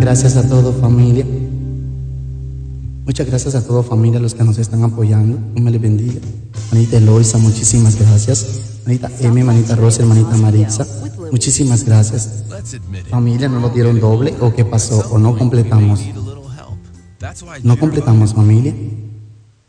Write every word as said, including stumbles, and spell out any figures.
gracias a todo familia. Muchas gracias a todo familia, los que nos están apoyando. Dios me les bendiga. Manita Eloisa, muchísimas gracias. Manita M, manita Rosa, hermanita Maritza, muchísimas gracias. Familia, ¿no lo dieron doble o qué pasó? ¿O no completamos? No completamos, familia.